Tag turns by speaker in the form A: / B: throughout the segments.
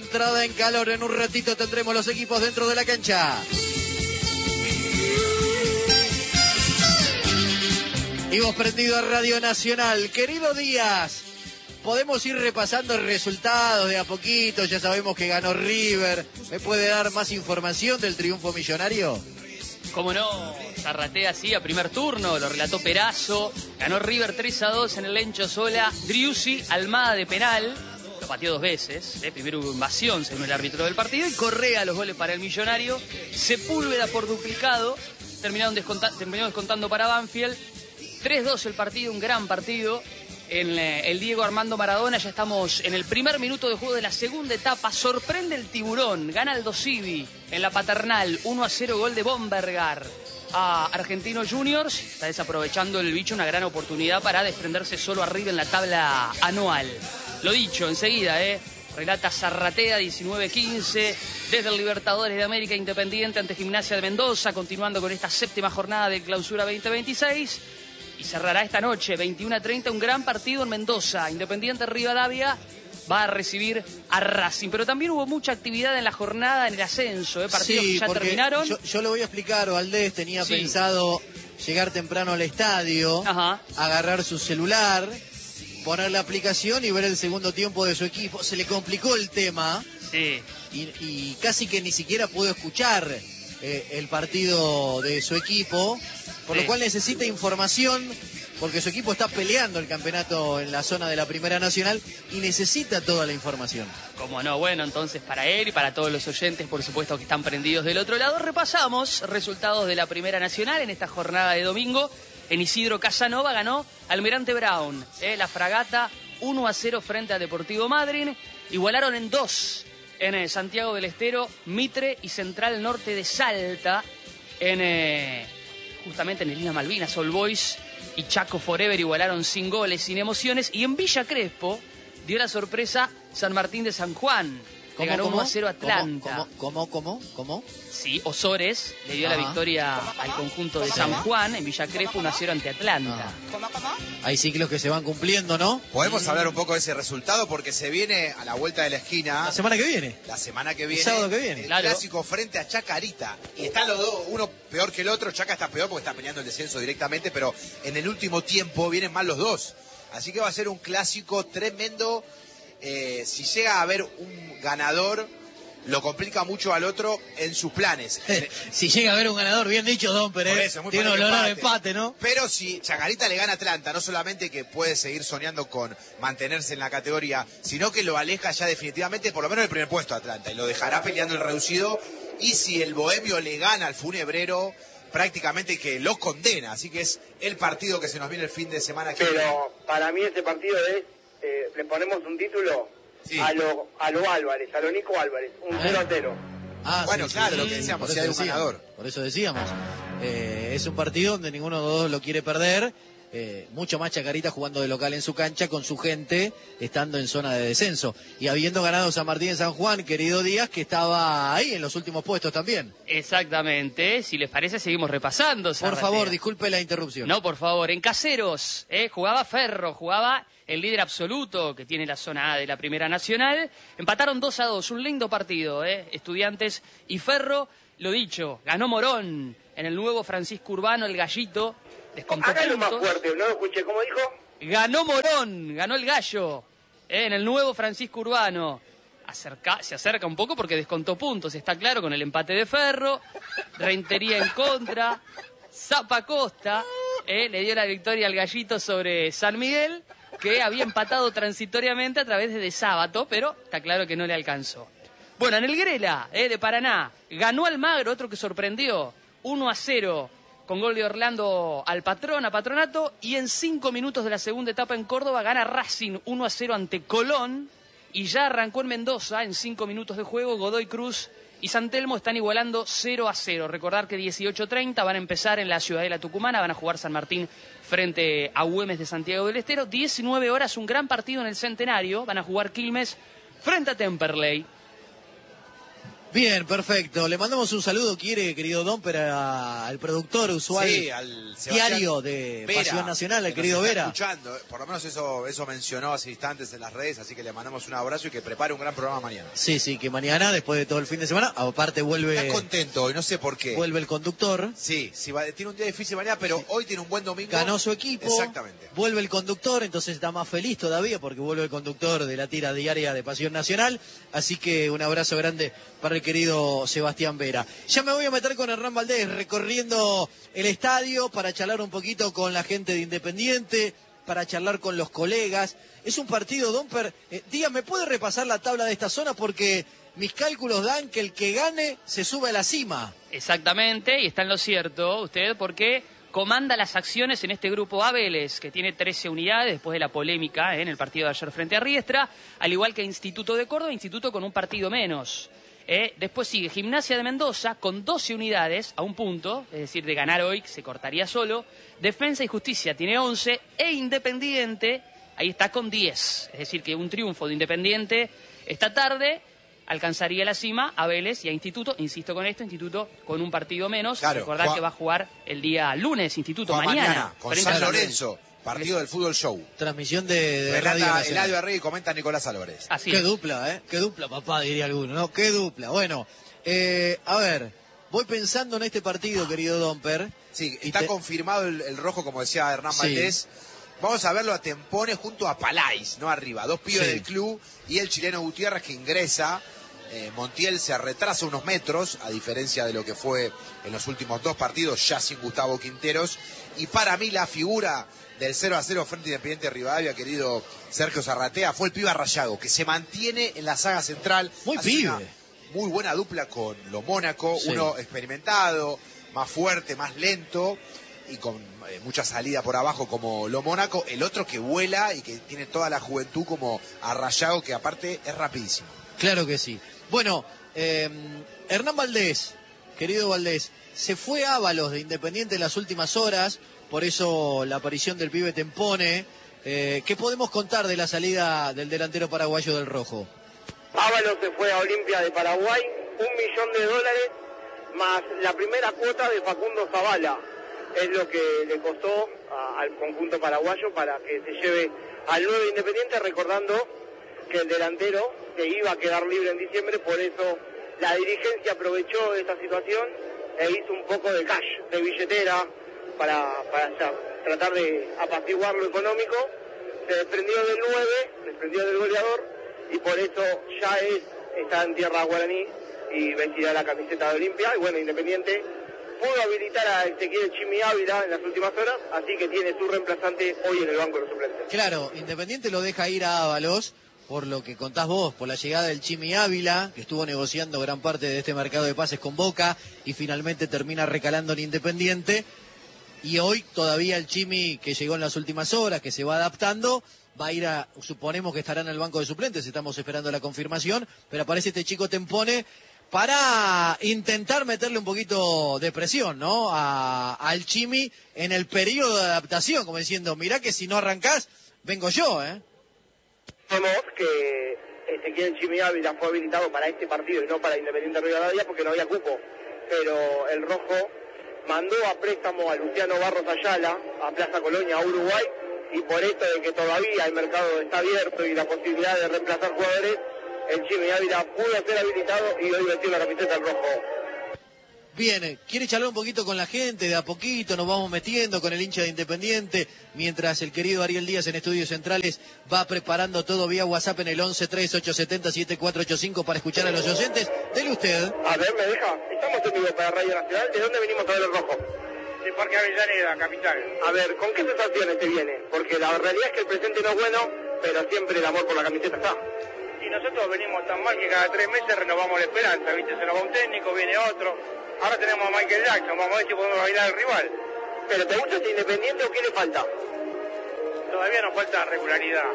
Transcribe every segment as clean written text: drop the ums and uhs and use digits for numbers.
A: entrada en calor. En un ratito tendremos los equipos dentro de la cancha. Y vos prendido a Radio Nacional. Querido Díaz, podemos ir repasando resultados de a poquito. Ya sabemos que ganó River. ¿Me puede dar más información del triunfo millonario?
B: Cómo no, Zarratea sí, a primer turno, lo relató Perazo. Ganó River 3-2 en el Lencho Sola. Driussi, Almada de penal. Lo pateó 2 veces. Primero hubo invasión, según el árbitro del partido. Y Correa los goles para el millonario. Sepúlveda por duplicado. Terminaron descontando para Banfield. 3-2 el partido, un gran partido. En el Diego Armando Maradona, ya estamos en el primer minuto de juego de la segunda etapa. Sorprende el Tiburón, gana Aldo Civi en la Paternal, 1-0, gol de Bombergar a Argentinos Juniors. Está desaprovechando el bicho una gran oportunidad para desprenderse solo arriba en la tabla anual. Lo dicho, enseguida, relata Zarratea, 19-15, desde el Libertadores de América, Independiente ante Gimnasia de Mendoza, continuando con esta séptima jornada de Clausura 2026. Y cerrará esta noche, 21:30, un gran partido en Mendoza. Independiente Rivadavia va a recibir a Racing. Pero también hubo mucha actividad en la jornada en el ascenso, partidos que ya terminaron.
A: Yo lo voy a explicar, Valdés tenía pensado llegar temprano al estadio, agarrar su celular, poner la aplicación y ver el segundo tiempo de su equipo. Se le complicó el tema y casi que ni siquiera pudo escuchar el partido de su equipo. Por lo cual necesita información, porque su equipo está peleando el campeonato en la zona de la Primera Nacional y necesita toda la información.
B: Cómo no, bueno, entonces para él y para todos los oyentes, por supuesto, que están prendidos del otro lado, repasamos resultados de la Primera Nacional en esta jornada de domingo. En Isidro Casanova ganó Almirante Brown, la Fragata 1-0 frente a Deportivo Madryn. Igualaron en 2 en Santiago del Estero, Mitre y Central Norte de Salta, justamente en el Islas Malvinas. All Boys y Chaco Forever igualaron sin goles, sin emociones. Y en Villa Crespo dio la sorpresa San Martín de San Juan. Le ganó 1-0 a Atlanta.
A: ¿Cómo?
B: Sí, Osores le dio la victoria al conjunto de San Juan en Villa Crespo, 1-0 ante Atlanta.
A: Hay ciclos que se van cumpliendo, ¿no?
C: Podemos hablar un poco de ese resultado porque se viene a la vuelta de la esquina.
A: La semana que viene.
C: El
A: sábado que viene.
C: El clásico frente a Chacarita. Y están los dos, uno peor que el otro. Chaca está peor porque está peleando el descenso directamente, pero en el último tiempo vienen mal los dos. Así que va a ser un clásico tremendo. Si llega a haber un ganador, lo complica mucho al otro en sus planes.
A: Si llega a haber un ganador, bien dicho, Don Pérez. Tiene un olor de empate, ¿no?
C: Pero si Chacarita le gana a Atlanta, no solamente que puede seguir soñando con mantenerse en la categoría, sino que lo aleja ya definitivamente, por lo menos del primer puesto a Atlanta, y lo dejará peleando el reducido. Y si el Bohemio le gana al Funebrero, prácticamente que lo condena. Así que es el partido que se nos viene el fin de semana que viene.
D: Pero para mí ese partido es, le ponemos un título a lo Álvarez, a lo Nico Álvarez, un 0-0.
C: Bueno, claro, lo que decíamos, si hay un ganador.
A: Por eso decíamos, es un partido donde ninguno de los dos lo quiere perder. Mucho más Chacarita jugando de local en su cancha con su gente, estando en zona de descenso y habiendo ganado San Martín de San Juan, querido Díaz, que estaba ahí en los últimos puestos también.
B: Exactamente, si les parece seguimos repasando.
A: Por favor, disculpe la interrupción.
B: No, por favor, en Caseros jugaba Ferro, jugaba el líder absoluto que tiene la zona A de la Primera Nacional. Empataron 2-2, un lindo partido, Estudiantes y Ferro. Lo dicho, ganó Morón en el nuevo Francisco Urbano, el Gallito.
D: Hágalo más fuerte, no lo escuché, ¿cómo dijo?
B: Ganó Morón, ganó el Gallo, en el nuevo Francisco Urbano. Se acerca un poco porque descontó puntos, está claro, con el empate de Ferro. Rentería en contra. Zapa Costa le dio la victoria al Gallito sobre San Miguel, que había empatado transitoriamente a través de Sábato, pero está claro que no le alcanzó. Bueno, en el Grela, de Paraná, ganó Almagro, otro que sorprendió, 1-0. Con gol de Orlando al Patronato, y en 5 minutos de la segunda etapa en Córdoba gana Racing 1-0 ante Colón, y ya arrancó en Mendoza en 5 minutos de juego. Godoy Cruz y San Telmo están igualando 0-0. Recordar que 18:30 van a empezar en la Ciudadela Tucumana, van a jugar San Martín frente a Güemes de Santiago del Estero. 19 horas, un gran partido en el Centenario, van a jugar Quilmes frente a Temperley.
A: Bien, perfecto. Le mandamos un saludo, querido Domper, al productor usual
C: al
A: diario de
C: Vera,
A: Pasión Nacional, al
C: que
A: querido
C: nos está
A: Vera.
C: Escuchando, por lo menos eso mencionó hace instantes en las redes, así que le mandamos un abrazo y que prepare un gran programa mañana.
A: Sí, que mañana, después de todo el fin de semana, aparte vuelve...
C: Está contento hoy, no sé por qué.
A: Vuelve el conductor.
C: Sí, tiene un día difícil mañana, pero hoy tiene un buen domingo.
A: Ganó su equipo.
C: Exactamente.
A: Vuelve el conductor, entonces está más feliz todavía porque vuelve el conductor de la tira diaria de Pasión Nacional. Así que un abrazo grande para el querido Sebastián Vera. Ya me voy a meter con Hernán Valdés recorriendo el estadio para charlar un poquito con la gente de Independiente, para charlar con los colegas. Es un partido, Domper. Dígame, ¿puede repasar la tabla de esta zona? Porque mis cálculos dan que el que gane se sube a la cima.
B: Exactamente, y está en lo cierto usted, porque comanda las acciones en este grupo A Vélez, que tiene 13 unidades después de la polémica en el partido de ayer frente a Riestra, al igual que Instituto de Córdoba, Instituto con un partido menos. Después sigue Gimnasia de Mendoza con 12 unidades a un punto, es decir, de ganar hoy se cortaría solo. Defensa y Justicia tiene 11 e Independiente ahí está con 10. Es decir, que un triunfo de Independiente esta tarde alcanzaría la cima a Vélez y a Instituto. Insisto con esto, Instituto con un partido menos.
C: Claro,
B: Recordad que va a jugar el día lunes, Instituto mañana
C: con San Lorenzo. Partido del Fútbol Show.
A: Transmisión de Radio Nacional.
C: Eladio Arregui y comenta Nicolás Álvarez.
B: Así
A: Qué
B: es.
A: dupla, Qué dupla, papá, diría alguno, ¿no? Qué dupla. Bueno, a ver, voy pensando en este partido, querido Domper.
C: Sí, está confirmado el rojo, como decía Hernán Valdés. Vamos a verlo a Tempone junto a Palais, ¿no? Arriba. Dos pibes del club y el chileno Gutiérrez que ingresa. Montiel se retrasa unos metros, a diferencia de lo que fue en los últimos dos partidos, ya sin Gustavo Quinteros. Y para mí la figura del 0-0 frente a Independiente Rivadavia, querido Sergio Zarratea, fue el pibe Rayago, que se mantiene en la saga central.
A: Muy pibe.
C: Muy buena dupla con lo Mónaco, uno experimentado, más fuerte, más lento y con mucha salida por abajo como lo Mónaco, el otro que vuela y que tiene toda la juventud como a Rayago, que aparte es rapidísimo.
A: Claro que sí. Bueno, Hernán Valdés, querido Valdés, se fue Ábalos de Independiente en las últimas horas, por eso la aparición del pibe Tempone. ¿Qué podemos contar de la salida del delantero paraguayo del Rojo?
D: Ábalos se fue a Olimpia de Paraguay, $1 millón más la primera cuota de Facundo Zavala. Es lo que le costó al conjunto paraguayo para que se lleve al nuevo Independiente, recordando que el delantero que iba a quedar libre en diciembre, por eso la dirigencia aprovechó esta situación e hizo un poco de cash, de billetera, para tratar de apaciguar lo económico. Se desprendió del 9, desprendió del goleador, y por eso ya está en tierra guaraní y vestirá la camiseta de Olimpia. Y bueno, Independiente pudo habilitar a Ezequiel Chimi Ávila en las últimas horas, así que tiene su reemplazante hoy en el banco de los suplentes.
A: Claro, Independiente lo deja ir a Ábalos, por lo que contás vos, por la llegada del Chimi Ávila, que estuvo negociando gran parte de este mercado de pases con Boca y finalmente termina recalando en Independiente. Y hoy todavía el Chimi, que llegó en las últimas horas, que se va adaptando, va a ir suponemos que estará en el banco de suplentes, estamos esperando la confirmación, pero aparece este chico Tempone para intentar meterle un poquito de presión, ¿no? Al Chimi en el periodo de adaptación, como diciendo, mirá que si no arrancás, vengo yo,
D: Vemos que Ezequiel Chimi Ávila fue habilitado para este partido y no para Independiente Rivadavia porque no había cupo, pero el Rojo mandó a préstamo a Luciano Barros Ayala a Plaza Colonia, a Uruguay, y por esto de que todavía el mercado está abierto y la posibilidad de reemplazar jugadores, el Chimi Ávila pudo ser habilitado y hoy vestir la camiseta del Rojo.
A: Bien, quiere charlar un poquito con la gente, de a poquito nos vamos metiendo con el hincha de Independiente, mientras el querido Ariel Díaz en Estudios Centrales va preparando todo vía WhatsApp en el 1138707485 para escuchar a los oyentes. Dele usted.
D: A ver, ¿me deja? Estamos en vivo para Radio Nacional. ¿De dónde venimos a ver el Rojo?
E: De Parque Avellaneda, capital.
D: A ver, ¿con qué sensaciones te viene? Porque la realidad es que el presente no es bueno, pero siempre el amor por la camiseta está.
E: Y nosotros venimos tan mal que cada 3 meses renovamos la esperanza, ¿viste? Se nos va un técnico, viene otro. Ahora tenemos a Michael Jackson, vamos a ver si podemos bailar al rival.
D: ¿Pero te gusta este Independiente o qué le falta?
E: Todavía nos falta regularidad,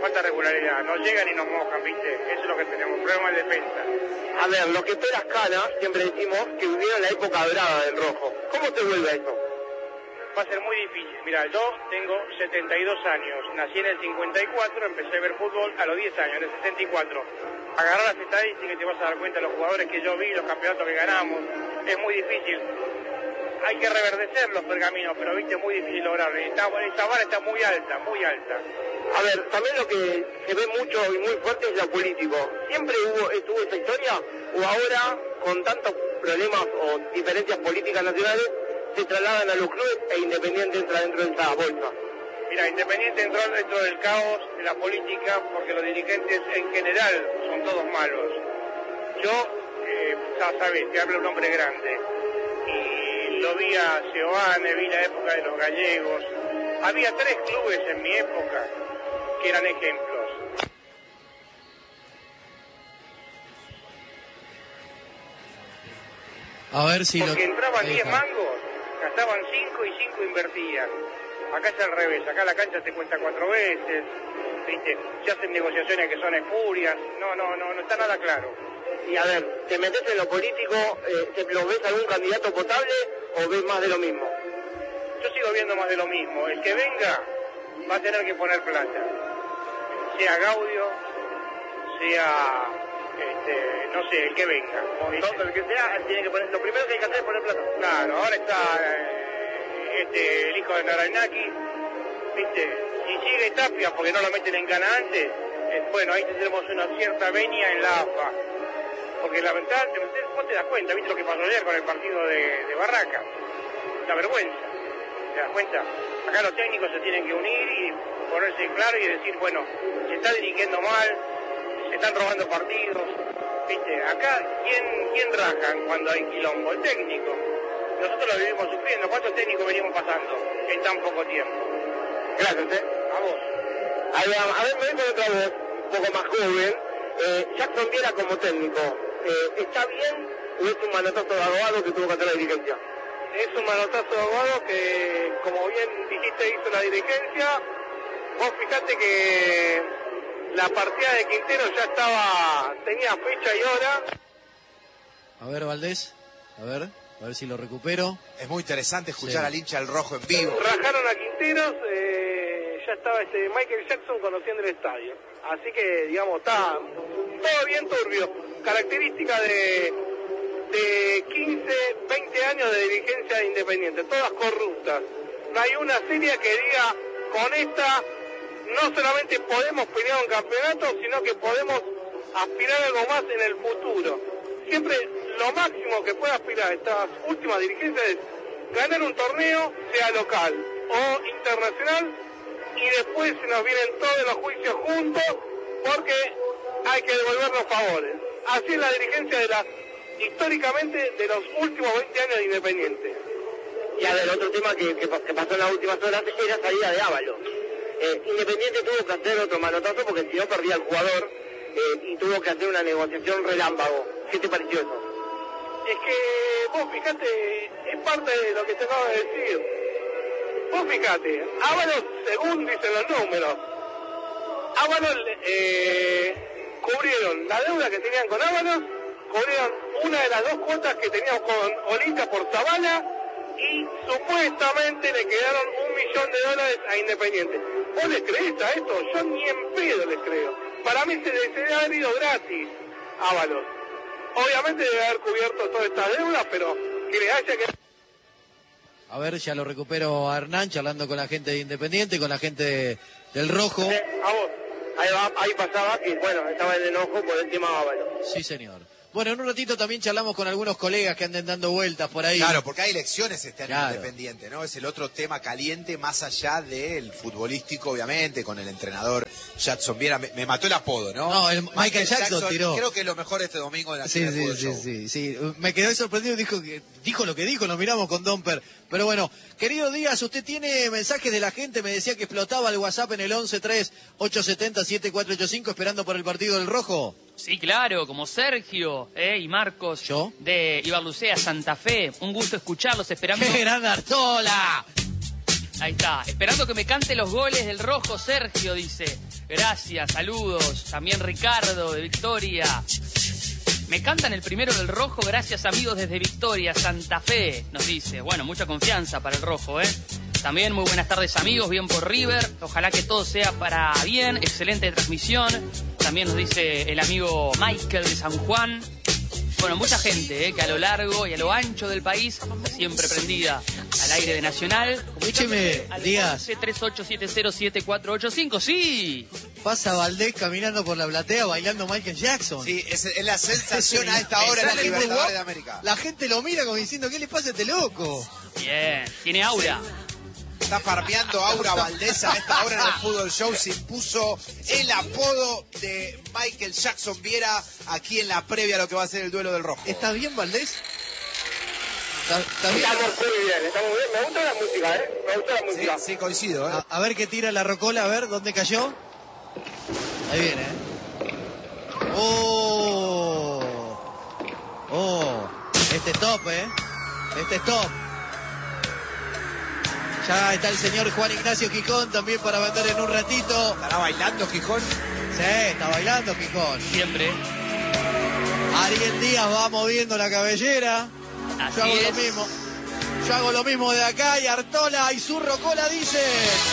E: nos llegan y nos mojan, ¿viste? Eso es lo que tenemos, problema de defensa.
D: A ver, los que esperas Cana, siempre decimos que vivieron la época dorada del Rojo. ¿Cómo te vuelve eso?
E: va a ser muy difícil. Mira, yo tengo 72 años, nací en el 54, empecé a ver fútbol a los 10 años, en el 64. Agarrar las estadísticas y te vas a dar cuenta de los jugadores que yo vi, los campeonatos que ganamos, es muy difícil. Hay que reverdecer los pergaminos, pero viste, es muy difícil lograrlo. Esta vara está muy alta, muy alta.
D: A ver, también lo que se ve mucho y muy fuerte es lo político. ¿Siempre estuvo esa historia o ahora, con tantos problemas o diferencias políticas nacionales, se trasladan a los clubes e Independiente entra dentro de esa bolsa?
E: Mira, Independiente entró dentro del caos de la política porque los dirigentes en general son todos malos. Yo, ya sabes, te hablo un hombre grande. Y lo vi a Seoane, vi la época de los gallegos. Había 3 clubes en mi época que eran ejemplos.
A: A ver si
E: porque entraban 10 mangos, gastaban 5 y 5 invertían. Acá es al revés, acá la cancha te cuesta 4 veces, ¿viste? Se hacen negociaciones que son espurias, no está nada claro.
D: Y a ver, ¿te metes en lo político, lo ves algún candidato potable o ves más de lo mismo?
E: Yo sigo viendo más de lo mismo. El que venga va a tener que poner plata. Sea Gaudio, sea, no sé, el que venga.
D: Todo el que sea, tiene que poner, lo primero que hay que hacer es poner plata.
E: Claro, ahora está el hijo de Naranaki, ¿viste? Si sigue Tapia, porque no lo meten en Cana antes, bueno, ahí tendremos una cierta venia en la AFA. Porque lamentablemente, vos te das cuenta, ¿viste lo que pasó ayer con el partido de Barraca? La vergüenza. ¿Te das cuenta? Acá los técnicos se tienen que unir y ponerse claro y decir, bueno, se está dirigiendo mal, se están robando partidos, ¿viste? Acá, ¿quién rajan cuando hay quilombo? El técnico. Nosotros lo vivimos sufriendo. ¿Cuántos técnicos venimos pasando en tan poco tiempo?
D: Gracias,
E: A vos.
D: A ver, me vengo de otra voz, un poco más joven. Jackson Viera como técnico, ¿está bien o es un manotazo de abogado que tuvo que hacer la dirigencia?
E: Es un manotazo de abogado que, como bien dijiste, hizo la dirigencia. Vos fijate que la partida de Quintero ya tenía fecha y hora.
A: A ver, Valdés, a ver si lo recupero.
C: Es muy interesante escuchar al hincha del rojo en vivo.
E: Rajaron a Quinteros, ya estaba Michael Jackson conociendo el estadio. Así que, digamos, está todo bien turbio. Característica de 15, 20 años de dirigencia de Independiente, todas corruptas. No hay una serie que diga, con esta no solamente podemos pelear un campeonato, sino que podemos aspirar a algo más en el futuro. Siempre lo máximo que puede aspirar estas últimas dirigencias es ganar un torneo, sea local o internacional, y después se nos vienen todos los juicios juntos porque hay que devolver los favores. Así es la dirigencia históricamente de los últimos 20 años de Independiente.
D: Y a ver, otro tema que pasó en las últimas horas es la salida de Ábalos. Independiente tuvo que hacer otro manotazo porque si no perdía el jugador y tuvo que hacer una negociación relámpago. ¿Qué te pareció eso?
E: Es que vos fijate, es parte de lo que te acabo de decir. Vos fijate, Ábalos, según dicen los números, Ábalos cubrieron la deuda que tenían con Ábalos, cubrieron una de las 2 cuotas que teníamos con Olinka por Zavala y supuestamente le quedaron $1 millón a Independiente. ¿Vos les creés a esto? Yo ni en pedo les creo. Para mí se debe haber ido gratis Ábalos. Obviamente debe haber cubierto todas estas deudas, pero que le haya quedado...
A: A ver, ya lo recupero a Hernán, charlando con la gente de Independiente, con la gente del Rojo.
D: A vos. Ahí pasaba que, bueno, estaba el enojo por el tema Ábalos.
A: Sí, señor. Bueno, en un ratito también charlamos con algunos colegas que anden dando vueltas por ahí.
C: Claro, porque hay elecciones este año Independiente, ¿no? Es el otro tema caliente, más allá del futbolístico, obviamente, con el entrenador Jackson Viera. Me mató el apodo, ¿no?
A: No, Michael Jackson tiró.
C: Creo que es lo mejor este domingo de la
A: Sí. Me quedé sorprendido, dijo lo que dijo, lo miramos con Domper. Pero bueno, querido Díaz, usted tiene mensajes de la gente, me decía que explotaba el WhatsApp en el 11-3-870-7485 esperando por el partido del Rojo.
B: Sí, claro, como Sergio y Marcos de Ibarlucea, Santa Fe. Un gusto escucharlos, esperando...
A: ¡Qué gran Artola!
B: Ahí está, esperando que me cante los goles del Rojo, Sergio, dice. Gracias, saludos. También Ricardo, de Victoria. Me cantan el primero del Rojo, gracias amigos desde Victoria, Santa Fe, nos dice. Bueno, mucha confianza para el Rojo, También muy buenas tardes, amigos, bien por River. Ojalá que todo sea para bien, excelente transmisión. También nos dice el amigo Michael de San Juan. Bueno, mucha gente que a lo largo y a lo ancho del país está siempre prendida al aire de Nacional.
A: Escúcheme, Díaz.
B: 38707485, sí.
A: Pasa Valdés caminando por la platea bailando Michael Jackson.
C: Sí, es la sensación a esta hora en la Libertadores de América.
A: La gente lo mira como diciendo, ¿qué le pasa a este loco?
B: Bien, tiene aura.
C: Está farmeando Aura Valdés a esta hora en el Fútbol Show. Se impuso el apodo de Michael Jackson Viera aquí en la previa a lo que va a ser el duelo del Rojo.
A: ¿Estás bien, Valdés? ¿Estás bien?
E: Estamos muy bien, estamos bien. Me gusta la música, me gusta la música.
C: Sí, coincido,
A: A ver qué tira la rocola, a ver, ¿dónde cayó? Ahí viene, este es top, Este es top. Ya está el señor Juan Ignacio Gijón también para vender en un ratito.
C: ¿Estará bailando Gijón?
A: Sí, está bailando Gijón.
B: Siempre.
A: Ariel Díaz va moviendo la cabellera.
B: Así
A: Yo hago
B: es.
A: lo mismo. Yo hago lo mismo de acá y Artola y su rocola dice...